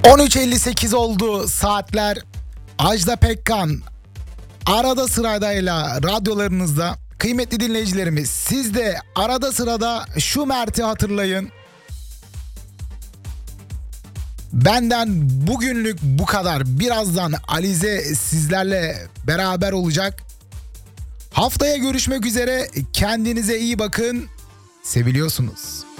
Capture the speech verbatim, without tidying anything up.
on üç elli sekiz oldu saatler. Ajda Pekkan arada sıradayla radyolarınızda. Kıymetli dinleyicilerimiz, siz de arada sırada şu Mert'i hatırlayın. Benden bugünlük bu kadar. Birazdan Alize sizlerle beraber olacak. Haftaya görüşmek üzere. Kendinize iyi bakın. Seviliyorsunuz.